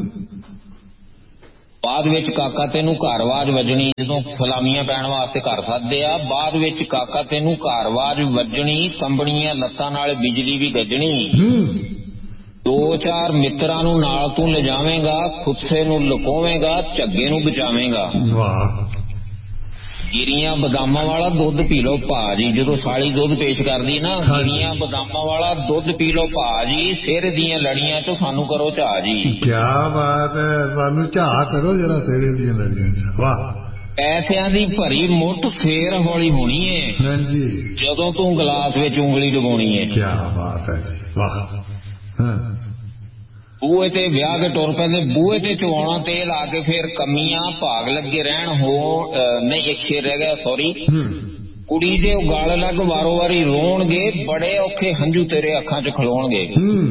ਬਾਅਦ ਵਿੱਚ ਕਾਕਾ ਤੈਨੂੰ ਘਰਵਾਜ ਵੱਜਣੀ, ਜਦੋਂ ਸਲਾਮੀਆਂ ਪੈਣ ਵਾਸਤੇ ਘਰ ਸੱਦਦੇ ਆ, ਬਾਅਦ ਵਿੱਚ ਕਾਕਾ ਤੈਨੂੰ ਘਰਵਾਜ ਵੱਜਣੀ, ਕੰਬਣੀਆਂ ਲੱਤਾਂ ਨਾਲ ਬਿਜਲੀ ਵੀ ਗੱਜਣੀ। 2-4 ਮਿੱਤਰਾਂ ਨੂੰ ਨਾਲ ਤੂੰ ਲਿਜਾਵੇਂਗਾ, ਖੁੱਸੇ ਨੂੰ ਲੁਕੋਵੇਂਗਾ, ਝੱਗੇ ਨੂੰ ਬਚਾਵੇਂਗਾ। ਗਿਰੀਆਂ ਬਦਾਮਾਂ ਵਾਲਾ ਦੁੱਧ ਪੀ ਲਓ ਭਾਜੀ, ਜਦੋਂ ਸਾਲੀ ਦੁੱਧ ਪੇਸ਼ ਕਰਦੀ ਨਾ, ਗਿਰੀਆਂ ਬਦਾਮਾਂ ਵਾਲਾ ਦੁੱਧ ਪੀ ਲਓ ਭਾਜੀ, ਸਿਰ ਦੀਆਂ ਲੜੀਆਂ ਚੋਂ ਸਾਨੂੰ ਕਰੋ ਝਾਹ ਜੀ। ਕਿਆ ਬਾਤ ਹੈ, ਸਾਨੂੰ ਝਾਹ ਕਰੋ ਜਰਾ ਸਿਰ ਦੀਆਂ ਲੜੀਆਂ ਚ। ਵਾਹ। ਪੈਸਿਆਂ ਦੀ ਭਰੀ ਮੁੱਠ ਫੇਰ ਹੌਲੀ ਹੋਣੀ ਏ ਜਦੋਂ ਤੂੰ ਗਲਾਸ ਵਿੱਚ ਉਂਗਲੀ ਡੁਬਾਉਣੀ ਏ। ਕਿਆ ਬਾਤ ਹੈ ਜੀ, ਵਾਹ। ਬੂਹੇ ਤੇ ਵਿਆਹ ਕੇ ਟੁਰ ਪੈਂਦੇ, ਬੂਹੇ ਤੇ ਚਵਾਉਣਾ ਤੇਲ ਆ ਕੇ ਫੇਰ ਕਮੀਆਂ ਭਾਗ ਲੱਗੇ ਰਹਿਣ। ਨਹੀਂ, ਇੱਕ ਸ਼ੇਰ ਰਹਿ ਗਿਆ, ਸੌਰੀ। ਕੁੜੀ ਦੇ ਉਗਲ ਲੱਗ ਵਾਰੋ ਵਾਰੀ ਰੋਣਗੇ, ਬੜੇ ਔਖੇ ਹੰਝੂ ਤੇਰੇ ਅੱਖਾਂ ਚ ਖਲੋਣਗੇ।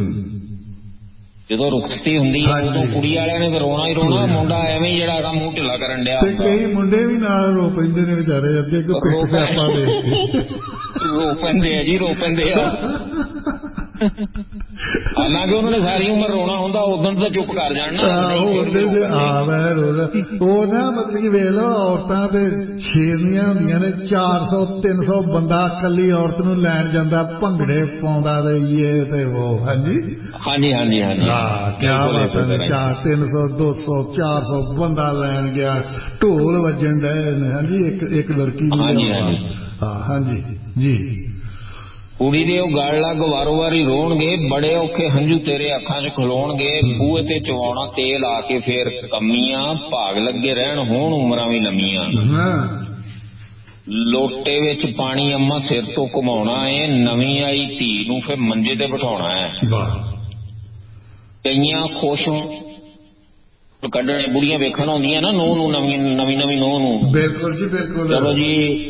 ਜਦੋਂ ਰੁਖਸਤੀ ਹੁੰਦੀ ਹੈ ਉਦੋਂ ਕੁੜੀ ਵਾਲਿਆਂ ਨੇ ਰੋਣਾ ਹੀ ਰੋਣਾ, ਮੁੰਡਾ ਐਵੇਂ ਜਿਹੜਾ ਇਹਦਾ ਮੂੰਹ ਢਿੱਲਾ ਕਰਨ ਡਿਆ। ਕਈ ਮੁੰਡੇ ਵੀ ਨਾਲ ਰੋ ਪੈਂਦੇ ਨੇ ਵਿਚਾਰੇ, ਅੱਧੇ ਰੋ ਪੈਂਦੇ ਆ ਜੀ, ਰੋ ਪੈਂਦੇ ਆ। ਹਾਲਾਂਕਿ ਉਹਨਾਂ ਨੇ ਸਾਰੀ ਉਮਰ ਰੋਣਾ ਹੁੰਦਾ, ਉਦੋਂ ਤਾਂ ਚੁੱਪ ਕਰ ਜਾਣ ਨਾ। ਉਹ ਨਾ ਮਤਲਬ ਕਿ ਵੇਖ ਲਓ, ਔਰਤਾਂ ਤੇ ਸ਼ੇਰਨੀਆਂ ਹੁੰਦੀਆਂ ਨੇ, 400-300 ਬੰਦਾ ਇਕੱਲੀ ਔਰਤ ਨੂੰ ਲੈਣ ਜਾਂਦਾ, ਭੰਗੜੇ ਪਾਉਂਦਾ ਤੇ ਇਹ ਤੇ ਉਹ। ਹਾਂਜੀ ਹਾਂਜੀ ਹਾਂਜੀ ਹਾਂਜੀ, ਕਿਆ ਬਾਤ ਹੈ। 300 200 400 ਬੰਦਾ ਲੈਣ ਗਿਆ, ਢੋਲ ਵੱਜਣ ਡਏ ਨੇ। ਹਾਂਜੀ, ਇੱਕ ਲੜਕੀ ਨੂੰ। ਹਾਂਜੀ ਜੀ। ਕੁੜੀ ਦੇ ਉਹ ਗਲ ਲੱਗ ਵਾਰੋ ਵਾਰੀ ਰੋਣਗੇ, ਬੜੇ ਔਖੇ ਹੰਝੂ ਤੇਰੇ ਅੱਖਾਂ 'ਚ ਖਲੋਣਗੇ। ਬੂਹੇ ਤੇ ਚਵਾਉਣਾ ਤੇਲ ਆ ਕੇ ਫੇਰ ਕਮੀਆਂ, ਭਾਗ ਲੱਗੇ ਰਹਿਣ ਹੋਣ ਉਮਰਾਂ ਵੀ ਲੰਮੀਆਂ। ਲੋਟੇ ਵਿੱਚ ਪਾਣੀ ਅੰਮਾ ਸਿਰ ਤੋਂ ਘੁਮਾਉਣਾ ਏ, ਨਵੀਂ ਆਈ ਧੀ ਨੂੰ ਫੇਰ ਮੰਜੇ ਤੇ ਬਿਠਾਉਣਾ ਹੈ। ਕਈਆਂ ਖੁਸ਼ ਕੱਢਣੇ, ਬੁੜੀਆਂ ਵੇਖਣ ਆਉਂਦੀਆਂ ਨਾ ਨੂੰਹ ਨੂੰ, ਨਵੀਂ ਨੂੰਹ ਨੂੰ। ਬਿਲਕੁਲ ਜੀ ਬਿਲਕੁਲ। ਚਲੋ ਜੀ,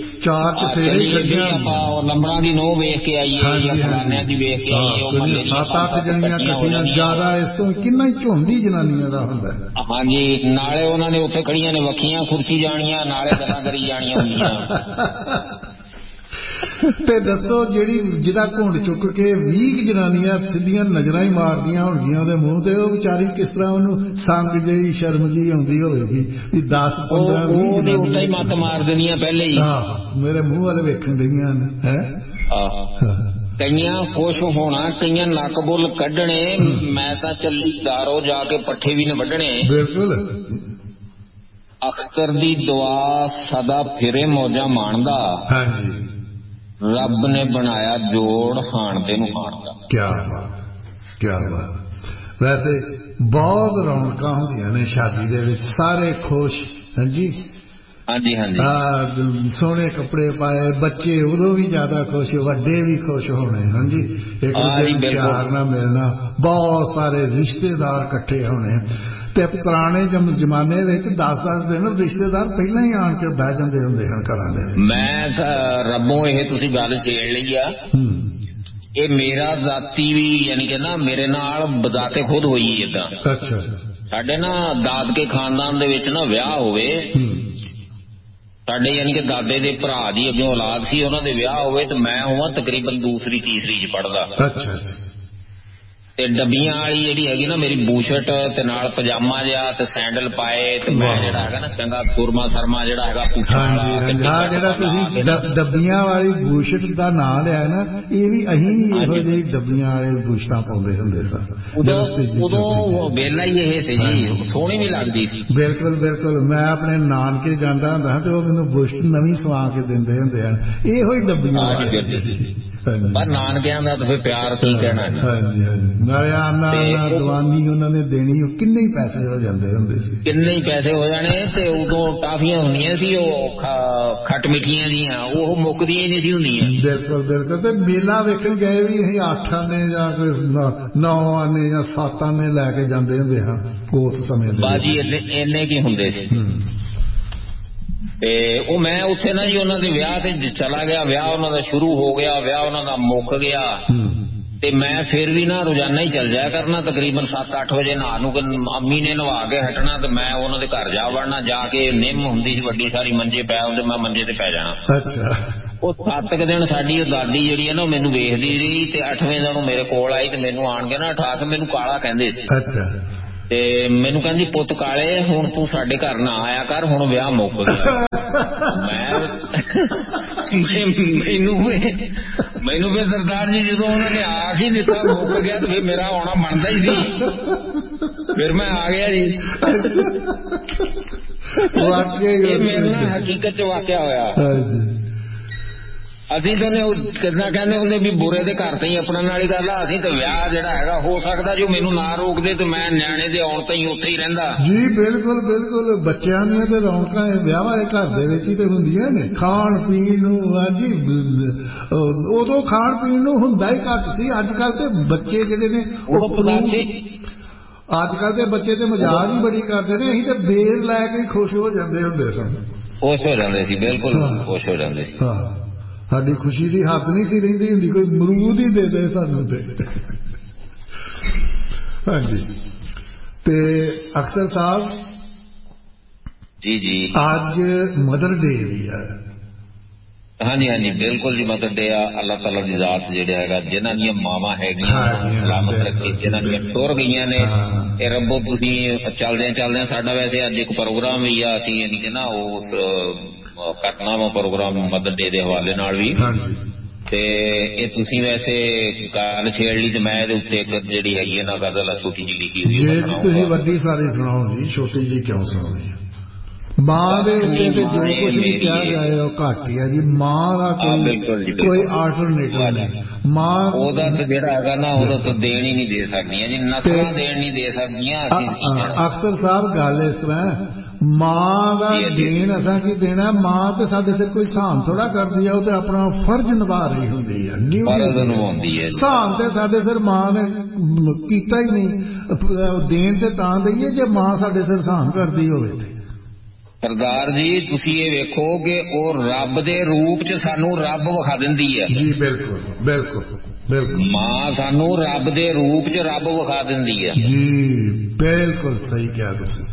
ਆਪਾਂ ਲੰਬੜਾਂ ਦੀ ਨੂੰਹ ਵੇਖ ਕੇ ਆਈਏ ਜਾਂ ਫਲਾਨਿਆਂ ਦੀ ਵੇਖ ਕੇ ਆਈਏ। 7-8 ਜਣੀਆਂ ਇਕੱਠੀਆਂ, ਜ਼ਿਆਦਾ ਇਸ ਤੋਂ ਕਿੰਨਾ ਹੀ ਝੁੰਡੀ ਜਨਾਨੀਆਂ ਦਾ ਹੁੰਦਾ। ਹਾਂਜੀ, ਨਾਲੇ ਉਹਨਾਂ ਨੇ ਉੱਥੇ ਖੜੀਆਂ ਨੇ ਵੱਖੀਆਂ ਖੁਰਸ਼ੀ ਜਾਣੀਆਂ, ਨਾਲੇ ਗੱਲਾਂ ਕਰੀ ਜਾਣੀਆਂ ਹੁੰਦੀਆਂ। ਤੇ ਦੱਸੋ, ਜਿਹਦਾ ਘੁੰਡ ਚੁੱਕ ਕੇ 20 ਜਨਾਨੀਆਂ ਸਿੱਧੀਆਂ ਨਜ਼ਰਾਂ ਹੀ ਮਾਰਦੀਆਂ ਹੋਣਗੀਆਂ ਉਹਦੇ ਮੂੰਹ ਤੇ, ਉਹ ਵਿਚਾਰੀ ਕਿਸ ਤਰ੍ਹਾਂ ਉਹਨੂੰ ਸੰਗ ਜਿਹੀ ਸ਼ਰਮ ਜਿਹੀ ਆਉਂਦੀ ਹੋਵੇਗੀ ਵੀ 10-15-20 ਜਨਾਨੀਆਂ ਹੀ ਮੱਤ ਮਾਰ ਦੇਣੀਆਂ ਪਹਿਲੇ ਹੀ। ਮੇਰੇ ਮੂੰਹ ਵੱਲ ਵੇਖਣ ਡਈਆਂ ਨੇ। ਕਈਆਂ ਖੁਸ਼ ਹੋਣਾ, ਕਈਆਂ ਨੱਕ ਬੁੱਲ ਕੱਢਣੇ, ਮੈਂ ਤਾਂ ਚੱਲੀ ਦਾਰੋ ਜਾ ਕੇ ਪੱਠੇ ਵੀ ਨੇ ਵੱਢਣੇ। ਬਿਲਕੁਲ। ਅਖਤਰ ਦੀ ਦੁਆ ਸਦਾ ਫਿਰੇ ਮੌਜਾਂ ਮਾਣਦਾ, ਰੱਬ ਨੇ ਬਣਾਇਆ ਜੋੜ ਹਾਣਦੇ ਨੂੰ ਹਾਣਦਾ। ਕਿਆ ਬਾਤ, ਕਿਆ ਬਾਤ। ਵੈਸੇ ਬਹੁਤ ਰੌਣਕਾਂ ਹੁੰਦੀਆਂ ਨੇ ਸ਼ਾਦੀ ਦੇ ਵਿੱਚ, ਸਾਰੇ ਖੁਸ਼। ਹਾਂਜੀ ਹਾਂਜੀ ਹਾਂਜੀ। ਸੋਹਣੇ ਕੱਪੜੇ ਪਾਏ, ਬੱਚੇ ਉਦੋਂ ਵੀ ਜ਼ਿਆਦਾ ਖੁਸ਼, ਵੱਡੇ ਵੀ ਖੁਸ਼ ਹੋਣੇ। ਹਾਂਜੀ, ਇੱਕ ਦੂਜੇ ਨੂੰ ਪਿਆਰ ਨਾਲ ਮਿਲਣਾ, ਬਹੁਤ ਸਾਰੇ ਰਿਸ਼ਤੇਦਾਰ ਇਕੱਠੇ ਹੋਣੇ। ਤੇ ਪੁਰਾਣੇ ਜ਼ਮਾਨੇ ਵਿੱਚ 10-10 ਦਿਨ ਰਿਸ਼ਤੇਦਾਰ ਪਹਿਲਾਂ ਹੀ ਆਣ ਕੇ ਬਹਿ ਜਾਂਦੇ ਹੁੰਦੇ ਹਨ ਘਰਾਂ ਦੇ ਵਿੱਚ। ਮੈਂ ਰੱਬੋਂ ਇਹ ਤੁਸੀਂ ਗੱਲ ਛੇੜ ਲਈ ਆ, ਇਹ ਮੇਰਾ ਜ਼ਾਤੀ ਵੀ ਯਾਨੀ ਕਿ ਨਾ ਮੇਰੇ ਨਾਲ ਬਜ਼ਾਤੇ ਖੁਦ ਹੋਈ ਏਦਾਂ। ਅੱਛਾ। ਸਾਡੇ ਨਾ ਦਾਦਕੇ ਖਾਨਦਾਨ ਦੇ ਵਿੱਚ ਨਾ ਵਿਆਹ ਹੋਵੇ, ਸਾਡੇ ਯਾਨੀ ਕਿ ਦਾਦੇ ਦੇ ਭਰਾ ਦੀ ਅੱਗੇ ਔਲਾਦ ਸੀ, ਉਹਨਾਂ ਦੇ ਵਿਆਹ ਹੋਵੇ ਤੇ ਮੈਂ ਹੋਵਾਂ ਤਕਰੀਬਨ ਦੂਸਰੀ-ਤੀਸਰੀ 'ਚ ਪੜ੍ਹਦਾ। ਅੱਛਾ। ਤੇ ਡੱਬੀਆਂ ਵਾਲੀ ਜਿਹੜੀ ਹੈਗੀ ਨਾ ਮੇਰੀ ਬੂਸ਼ਟ ਤੇ ਨਾਲ ਪਜਾਮਾ ਜਿਹਾ ਤੇ ਸੈਂਡਲ ਪਾਏ, ਤੇ ਮੈਂ ਜਿਹੜਾ ਹੈਗਾ ਨਾ ਚੰਗਾ ਸੁਰਮਾ ਸਰਮਾ ਜਿਹੜਾ ਹੈਗਾ ਜਿਹੜਾ ਤੁਸੀਂ ਡੱਬੀਆਂ ਵਾਲੀ ਬੂਸ਼ਟ ਦਾ ਨਾਂ ਲਿਆ ਨਾ, ਇਹ ਵੀ ਅਸੀਂ ਵੀ ਇਹੋ ਜਿਹੀ ਡੱਬੀਆਂ ਵਾਲੇ ਬੂਸ਼ਟਾਂ ਪਾਉਂਦੇ ਹੁੰਦੇ ਸਾਂ। ਉਦੋਂ ਵੇਲਾ ਹੀ ਇਹ ਸੀ ਜੀ, ਸੋਹਣੀ ਵੀ ਲੱਗਦੀ ਸੀ। ਬਿਲਕੁਲ ਬਿਲਕੁਲ। ਮੈਂ ਆਪਣੇ ਨਾਨਕੇ ਜਾਂਦਾ ਹੁੰਦਾ ਤੇ ਉਹ ਮੈਨੂੰ ਬੂਸ਼ਟ ਨਵੀਂ ਸਵਾ ਕੇ ਦਿੰਦੇ ਹੁੰਦੇ ਹਨ, ਇਹੋ ਹੀ ਡੱਬੀਆਂ ਵਾਲੀ। ਪਰ ਨਾਨਕਿਆਂ ਦਾ ਤਾਂ ਫਿਰ ਪਿਆਰ ਕੀ ਕਹਿਣਾ। ਹਾਂਜੀ ਹਾਂਜੀ। ਨਾਲੇ ਆਨਾ ਦਵਾਨੀ ਉਹਨਾਂ ਨੇ ਦੇਣੀ, ਉਹ ਕਿੰਨੇ ਹੀ ਪੈਸੇ ਹੋ ਜਾਂਦੇ ਹੁੰਦੇ ਸੀ, ਕਿੰਨੇ ਹੀ ਪੈਸੇ ਹੋ ਜਾਣੇ। ਤੇ ਉਦੋਂ ਟਾਫੀਆਂ ਹੁੰਦੀਆਂ ਸੀ ਉਹ ਖੱਟ ਮਿੱਠੀਆਂ ਦੀਆਂ, ਉਹ ਮੁੱਕਦੀਆਂ ਹੀ ਨਹੀਂ ਸੀ ਹੁੰਦੀਆਂ। ਬਿਲਕੁਲ ਬਿਲਕੁਲ। ਤੇ ਮੇਲਾ ਵੇਖਣ ਗਏ ਵੀ ਅਸੀਂ 8 ਆਨੇ ਜਾਂ 9 ਆਨੇ ਜਾਂ 7 ਆਨੇ ਲੈ ਕੇ ਜਾਂਦੇ ਹੁੰਦੇ ਹਾਂ ਉਸ ਸਮੇਂ ਦੇ। ਬਾਜੀ ਇੰਨੇ ਕੀ ਹੁੰਦੇ ਸੀ। ਤੇ ਉਹ ਮੈਂ ਉੱਥੇ ਨਾ ਜੀ ਉਹਨਾਂ ਦੇ ਵਿਆਹ ਤੇ ਚਲਾ ਗਿਆ, ਵਿਆਹ ਉਹਨਾਂ ਦਾ ਸ਼ੁਰੂ ਹੋ ਗਿਆ, ਵਿਆਹ ਉਹਨਾਂ ਦਾ ਮੁੱਕ ਗਿਆ ਤੇ ਮੈਂ ਫਿਰ ਵੀ ਨਾ ਰੋਜ਼ਾਨਾ ਹੀ ਚੱਲ ਜਾਇਆ ਕਰਨਾ, ਤਕਰੀਬਨ 7-8 ਵਜੇ ਨਹਾ ਨੂੰ ਅੰਮੀ ਨੇ ਨਵਾ ਕੇ ਹਟਣਾ ਤੇ ਮੈਂ ਉਹਨਾਂ ਦੇ ਘਰ ਜਾ ਵੜਨਾ, ਜਾ ਕੇ ਨਿੰਮ ਹੁੰਦੀ ਸੀ ਵੱਡੀ ਸਾਰੀ, ਮੰਜੇ ਪੈ ਹੁੰਦੇ, ਮੈਂ ਮੰਜੇ ਤੇ ਪੈ ਜਾਣਾ। ਅੱਛਾ। ਉਹ 7 ਕੁ ਦਿਨ ਸਾਡੀ ਉਹ ਦਾਦੀ ਜਿਹੜੀ ਹੈ ਨਾ ਉਹ ਮੈਨੂੰ ਵੇਖਦੀ ਰਹੀ ਤੇ 8ਵੇਂ ਦਿਨ ਉਹ ਮੇਰੇ ਕੋਲ ਆਈ ਤੇ ਮੈਨੂੰ ਆਣ ਕੇ ਨਾ ਉਠਾ ਕੇ ਮੈਨੂੰ ਕਾਲਾ ਕਹਿੰਦੇ ਸੀ। ਅੱਛਾ। ਤੇ ਮੈਨੂੰ ਕਹਿੰਦੀ ਪੁੱਤ ਕਾਲੇ ਹੁਣ ਤੂੰ ਸਾਡੇ ਘਰ ਨਾ ਆਇਆ ਕਰ, ਹੁਣ ਵਿਆਹ ਮੁੱਕ ਗਿਆ। ਮੈਨੂੰ ਫਿਰ ਸਰਦਾਰ ਜੀ ਜਦੋਂ ਉਹਨਾਂ ਨੇ ਆਖ ਹੀ ਦਿੱਤਾ ਮੁੱਕ ਗਿਆ ਤੇ ਫਿਰ ਮੇਰਾ ਆਉਣਾ ਬਣਦਾ ਹੀ ਸੀ, ਫਿਰ ਮੈਂ ਆ ਗਿਆ ਜੀ। ਇਹ ਮੇਰੇ ਨਾਲ ਹਕੀਕਤ ਚ ਵਾਕਿਆ ਹੋਇਆ। ਅਸੀਂ ਤਾਂ ਕਿੱਦਾਂ ਕਹਿੰਦੇ ਹੁੰਦੇ ਵੀ ਬੁਰੇ ਦੇ ਘਰ ਤੇ ਹੀ ਆਪਣਾ ਨਾਲ ਹੀ ਗੱਲ ਆ, ਅਸੀਂ ਤੇ ਵਿਆਹ ਜਿਹੜਾ ਹੈਗਾ ਹੋ ਸਕਦਾ ਜੋ ਮੈਨੂੰ ਨਾ ਰੋਕਦੇ ਤੇ ਮੈਂ ਨਿਆਣੇ ਦੇ ਆਉਣ ਤੇ ਹੀ ਉੱਥੇ ਹੀ ਰਹਿੰਦਾ ਜੀ। ਬਿਲਕੁਲ ਬਿਲਕੁਲ, ਬੱਚਿਆਂ ਦੀਆਂ ਤੇ ਰੌਣਕਾਂ ਵਿਆਹ ਵਾਲੇ ਘਰ ਦੇ ਵਿੱਚ ਹੀ ਤੇ ਹੁੰਦੀਆਂ ਨੇ। ਖਾਣ ਪੀਣ ਨੂੰ ਹਾਂਜੀ ਉਦੋਂ ਖਾਣ ਪੀਣ ਨੂੰ ਹੁੰਦਾ ਹੀ ਘੱਟ ਸੀ, ਅੱਜ ਕੱਲ ਤੇ ਬੱਚੇ ਜਿਹੜੇ ਨੇ ਅੱਜ ਕੱਲ ਦੇ ਬੱਚੇ ਤੇ ਮਜ਼ਾਕ ਹੀ ਬੜੀ ਕਰਦੇ ਨੇ, ਅਸੀਂ ਤੇ ਬੇਰ ਲੈ ਕੇ ਖੁਸ਼ ਹੋ ਜਾਂਦੇ ਹੁੰਦੇ ਸਨ। ਖੁਸ਼ ਹੋ ਜਾਂਦੇ ਸੀ, ਬਿਲਕੁਲ ਖੁਸ਼ ਹੋ ਜਾਂਦੇ ਸੀ। ਸਾਡੀ ਖੁਸ਼ੀ ਦੀ ਹੱਦ ਨਹੀਂ ਸੀ ਰਹਿੰਦੀ ਹੁੰਦੀ, ਕੋਈ ਅਮਰੂਦ ਹੀ ਦੇ ਦੇ ਸਾਨੂੰ ਤੇ। ਹਾਂਜੀ। ਤੇ ਅਖਤਰ ਸਾਹਿਬ ਜੀ ਜੀ, ਅੱਜ ਮਦਰ ਡੇ ਵੀ ਹੈ। ਹਾਂਜੀ ਹਾਂਜੀ ਬਿਲਕੁਲ ਜੀ, ਮਦਰ ਡੇ ਆ। ਅੱਲਾਹ ਤਾਲਾ ਦੀ ਜ਼ਾਤ ਜਿਹੜੇ ਹੈਗਾ ਜਿਨ੍ਹਾਂ ਦੀਆਂ ਮਾਵਾਂ ਹੈਗੀਆਂ ਸਲਾਮਤ ਰੱਖੇ, ਜਿਨ੍ਹਾਂ ਦੀਆਂ ਟੁਰ ਗਈਆਂ ਨੇ ਇਹ ਰੱਬੋ ਤੁਸੀਂ ਚੱਲਦਿਆਂ ਸਾਡਾ ਵੈਸੇ ਅੱਜ ਇੱਕ ਪ੍ਰੋਗਰਾਮ ਵੀ ਆ, ਅਸੀਂ ਯਾਨੀ ਕਿ ਨਾ ਉਸ ਕਰਨਾ ਵਾ ਪ੍ਰੋਗਰਾਮ ਮਦਰ ਡੇ ਦੇ ਹਵਾਲੇ ਨਾਲ ਵੀ, ਤੇ ਇਹ ਤੁਸੀਂ ਵੈਸੇ ਗੱਲ ਛੇੜ ਲਈ ਤੇ ਮੈਂ ਇਹਦੇ ਉੱਤੇ ਇੱਕ ਜਿਹੜੀ ਹੈਗੀ ਹੈ ਨਾ ਗਜ਼ਲ ਛੋਟੀ ਜਿਹੀ ਲਿਖੀ ਹੋਈ, ਤੁਸੀਂ ਵੱਡੀ ਸਾਰੀ ਸੁਣਾਓ ਜੀ, ਛੋਟੀ ਜਿਹੀ ਕਿਉਂ ਸੁਣਾਉਣੀ? ਮਾਂ ਦੇ ਉੱਤੇ ਤੇ ਜੋ ਕੁਝ ਵੀ ਕਿਹਾ ਜਾਏ ਉਹ ਘੱਟ ਹੀ ਹੈ ਜੀ। ਮਾਂ ਦਾ ਕੋਈ ਆਲਟਰਨੇਟਿਵ ਨਹੀਂ। ਮਾਂ ਉਹਦਾ ਤਾਂ ਜਿਹੜਾ ਹੈਗਾ ਨਾ ਉਹਦਾ ਤਾਂ ਦੇਣ ਹੀ ਨਹੀਂ ਦੇ ਸਕਦੀਆਂ ਜੀ, ਨਸਲਾਂ ਦੇਣ ਨਹੀਂ ਦੇ ਸਕਦੀਆਂ। ਅਖਤਰ ਸਾਹਿਬ ਗੱਲ ਇਸ ਤਰ੍ਹਾਂ, ਮਾਂ ਦਾ ਦੇਣ ਅਸਾਂ ਕੀ ਦੇਣਾ? ਮਾਂ ਤੇ ਸਾਡੇ ਸਿਰ ਕੋਈ ਸਾਨ ਥੋੜਾ ਕਰਦੀ ਹੈ, ਉਹ ਤੇ ਆਪਣਾ ਫਰਜ਼ ਨਿਭਾ ਰਹੀ ਹੁੰਦੀ ਹੈ, ਨਿਭਾਉਂਦੀ ਹੈ। ਸਾਨ ਤੇ ਸਾਡੇ ਸਿਰ ਮਾਂ ਨੇ ਕੀਤਾ ਹੀ ਨਹੀਂ। ਦੇਣ ਤੇ ਤਾਂ ਦਈਏ ਜੇ ਮਾਂ ਸਾਡੇ ਸਿਰ ਸਾਨ ਕਰਦੀ ਹੋਵੇ। ਸਰਦਾਰ ਜੀ ਤੁਸੀਂ ਇਹ ਵੇਖੋ ਕਿ ਉਹ ਰੱਬ ਦੇ ਰੂਪ ਚ ਸਾਨੂੰ ਰੱਬ ਵਿਖਾ ਦਿੰਦੀ ਹੈ ਜੀ। ਬਿਲਕੁਲ ਬਿਲਕੁਲ ਬਿਲਕੁਲ, ਮਾਂ ਸਾਨੂੰ ਰੱਬ ਦੇ ਰੂਪ ਚ ਰੱਬ ਵਿਖਾ ਦਿੰਦੀ ਹੈ ਜੀ। ਬਿਲਕੁਲ ਸਹੀ ਕਿਹਾ ਤੁਸੀਂ।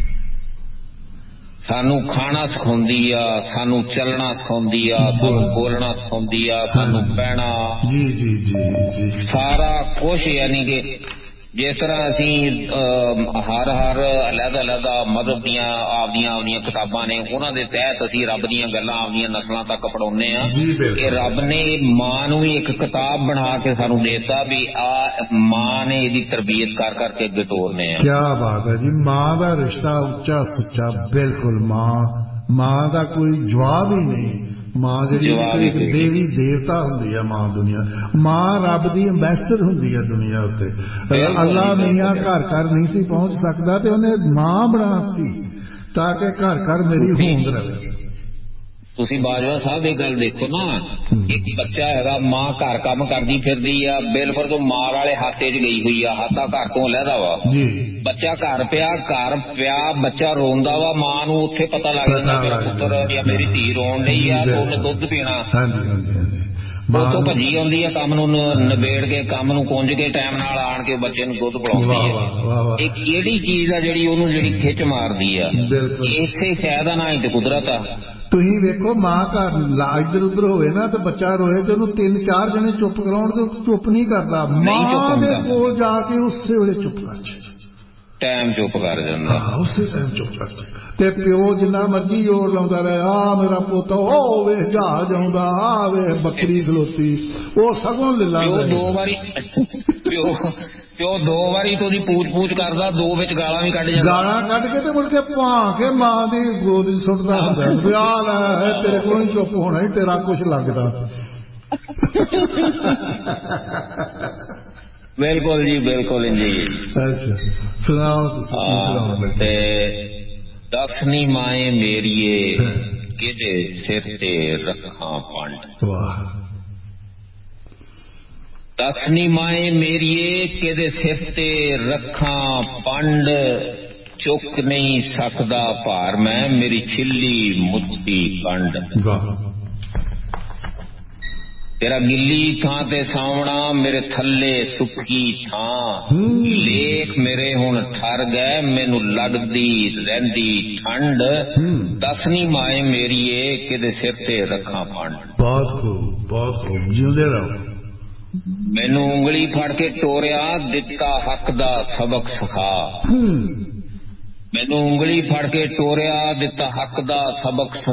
ਸਾਨੂੰ ਖਾਣਾ ਸਿਖਾਉਂਦੀ ਆ, ਸਾਨੂੰ ਚੱਲਣਾ ਸਿਖਾਉਂਦੀ ਆ, ਸਾਨੂੰ ਬੋਲਣਾ ਸਿਖਾਉਂਦੀ ਆ, ਸਾਨੂੰ ਬਹਿਣਾ, ਜੀ ਜੀ ਜੀ ਜੀ, ਸਾਰਾ ਕੁਛ। ਯਾਨੀ ਕਿ ਜਿਸ ਤਰ੍ਹਾਂ ਅਸੀਂ ਹਰ ਅਲੱਗ ਮਜ਼ਹਬ ਦੀਆਂ ਆਪਦੀਆਂ ਕਿਤਾਬਾਂ ਨੇ, ਉਹਨਾਂ ਦੇ ਤਹਿਤ ਅਸੀਂ ਰੱਬ ਦੀਆਂ ਗੱਲਾਂ ਆਪਦੀਆਂ ਨਸਲਾਂ ਤੱਕ ਪੜਾਉਂਦੇ ਹਾਂ ਕਿ ਰੱਬ ਨੇ ਮਾਂ ਨੂੰ ਵੀ ਇੱਕ ਕਿਤਾਬ ਬਣਾ ਕੇ ਸਾਨੂੰ ਦੇਤਾ ਵੀ ਆ ਮਾਂ ਨੇ ਇਹਦੀ ਤਰਬੀਅਤ ਕਰ ਕਰਕੇ ਅੱਗੇ ਤੋਰਨੇ ਆ। ਕਿਆ ਬਾਤ ਹੈ ਜੀ। ਮਾਂ ਦਾ ਰਿਸ਼ਤਾ ਉੱਚਾ ਸੁੱਚਾ, ਬਿਲਕੁਲ। ਮਾਂ ਦਾ ਕੋਈ ਜਵਾਬ ਹੀ ਨਹੀਂ। ਮਾਂ ਜਿਹੜੀ ਦੇਵੀ ਦੇਵਤਾ ਹੁੰਦੀ ਹੈ, ਮਾਂ ਦੁਨੀਆ, ਮਾਂ ਰੱਬ ਦੀ ਅੰਬੈਸਡਰ ਹੁੰਦੀ ਹੈ ਦੁਨੀਆ ਉੱਤੇ। ਅੱਲਾ ਮੀਆਂ ਘਰ ਘਰ ਨਹੀਂ ਸੀ ਪਹੁੰਚ ਸਕਦਾ ਤੇ ਉਹਨੇ ਮਾਂ ਬਣਾਤੀ ਤਾਂ ਕਿ ਘਰ ਘਰ ਮੇਰੀ ਹੋਂਦ ਰਹੇ। ਤੁਸੀਂ ਬਾਜਵਾ ਸਾਹਿਬ ਇਹ ਗੱਲ ਦੇਖੋ ਨਾ, ਇੱਕ ਬੱਚਾ ਹੈਗਾ, ਮਾਂ ਘਰ ਕੰਮ ਕਰਦੀ ਫਿਰਦੀ ਆ, ਬਿਲਕੁਲ ਤੋਂ ਮਾਂ ਵਾਲੇ ਹਾਤੇ 'ਚ ਗਈ ਹੋਈ ਆ, ਹਾਤਾ ਘਰ ਤੋਂ ਲਹਿਦਾ ਵਾ, ਬੱਚਾ ਘਰ ਪਿਆ ਬੱਚਾ ਰੋਂਦਾ ਵਾ, ਮਾਂ ਨੂੰ ਉੱਥੇ ਪਤਾ ਲੱਗ ਜਾਂਦਾ ਮੇਰਾ ਪੁੱਤਰ ਜਾਂ ਮੇਰੀ ਧੀ ਰੋਣ ਡਈ ਆ, ਉਹਨੇ ਦੁੱਧ ਪੀਣਾ। ਉਹ ਤੋਂ ਭੱਜੀ ਆਉਂਦੀ ਆ, ਕੰਮ ਨੂੰ ਨਿਬੇੜ ਕੇ, ਕੰਮ ਨੂੰ ਕੁੰਝ ਕੇ ਟਾਈਮ ਨਾਲ ਆਣ ਕੇ ਬੱਚੇ ਨੂੰ ਦੁੱਧ ਪਿਲਾਉਂਦੀ ਹੈ। ਇਹ ਕਿਹੜੀ ਚੀਜ਼ ਆ ਜਿਹੜੀ ਉਹਨੂੰ ਜਿਹੜੀ ਖਿੱਚ ਮਾਰਦੀ ਆ? ਇਸੇ ਸ਼ਾਇਦ ਆ ਨਾ, ਇਹ ਤੇ ਕੁਦਰਤ ਆ। ਤੁਸੀਂ ਵੇਖੋ, ਮਾਂ ਘਰ ਇੱਧਰ ਉੱਧਰ ਹੋਵੇ ਨਾ ਤੇ ਬੱਚਾ ਰੋਏ ਤੇ ਉਹਨੂੰ 3-4 ਜਣੇ ਚੁੱਪ ਕਰਾਉਣ ਤੇ ਚੁੱਪ ਨਹੀਂ ਕਰਦਾ। ਮਾਂ ਦੇ ਕੋਲ ਜਾ ਕੇ ਉਸੇ ਵੇਲੇ ਚੁੱਪ ਕਰ ਜਾਂਦਾ, ਟਾਈਮ ਚੁੱਪ ਕਰ ਜਾਂਦਾ, ਉਸੇ ਟਾਈਮ ਚੁੱਪ ਕਰ ਜਾਂਦਾ। ਤੇ ਪਿਓ ਜਿੰਨਾ ਮਰਜੀ ਜ਼ੋਰ ਲਾਉਂਦਾ ਰਹੇ, ਆ ਮੇਰਾ ਪੁੱਤ, ਉਹ ਵੇਖ ਜਹਾਜ਼ ਆਉਂਦਾ, ਆ ਵੇਖ ਬੱਕਰੀ ਖਲੋਤੀ, ਉਹ ਸਗੋਂ ਲਿਲਾ ਪਿਓ ਦੋ ਵਾਰੀ ਤੋਂ ਉਹਦੀ ਪੂਛ ਕਰਦਾ, ਦੋ ਵਿੱਚ ਗਾਲਾਂ ਵੀ ਕੱਢ ਜਾਂਦਾ, ਗਾਲਾਂ ਕੱਢ ਕੇ ਤੇ ਮੁੜ ਕੇ ਭਾਂ ਕੇ ਮਾਂ ਦੀ ਗੋਦ ਸੁੱਟਦਾ ਹੁੰਦਾ, ਵਿਆਹ ਲੈ ਤੇਰੇ ਕੋਲੋਂ ਹੀ ਚੁੱਪ ਹੋਣਾ ਹੀ ਤੇਰਾ ਕੁਛ ਲੱਗਦਾ। ਬਿਲਕੁਲ ਜੀ, ਬਿਲਕੁਲ ਜੀ। ਅੱਛਾ ਸੁਣਾਓ ਤੁਸੀਂ। ਤੇ ਦਸਨੀ ਮਾਏ ਮੇਰੀਏ ਕਿਹਦੇ ਸਿਰ ਤੇ ਰੱਖਾਂ ਪੰਡ। ਵਾਹ। ਦਸਨੀ ਮਾਏ ਮੇਰੀਏ ਕਿਹਦੇ ਸਿਰ ਤੇ ਰੱਖਾਂ ਪੰਡ, ਚੁੱਕ ਨਹੀਂ ਸਕਦਾ ਭਾਰ ਮੈਂ ਮੇਰੀ ਛਿੱਲੀ ਮੁੱਠੀ ਕੰਡ ਤੇਰਾ ਗਿੱਲੀ ਥਾਂ ਤੇ ਸਾਵਣਾ ਮੇਰੇ ਥੱਲੇ ਸੁੱਕੀ ਥਾਂ ਲੇਖ ਮੇਰੇ ਹੁਣ ਠਰ ਗਏ ਮੈਨੂੰ ਲੱਗਦੀ ਰਹਿੰਦੀ ਠੰਡ ਦੱਸਣੀ ਮਾਏ ਮੇਰੀਏ ਕਿਹਦੇ ਸਿਰ ਤੇ ਰੱਖਾਂ ਫੰਡ ਬਹੁਤ ਖੂਬ ਜਿਉਂਦੇ ਰਹੋ ਮੈਨੂੰ ਉਂਗਲੀ ਫੜ ਕੇ ਟੋਰਿਆ ਦਿੱਤਾ ਹੱਕ ਦਾ ਸਬਕ ਸਿਖਾ ਮੈਨੂੰ ਉਂਗਲੀ ਫੜ ਕੇ ਟੋਰਿਆ ਦਿੱਤਾ ਹੱਕ ਦਾ ਸਬਕ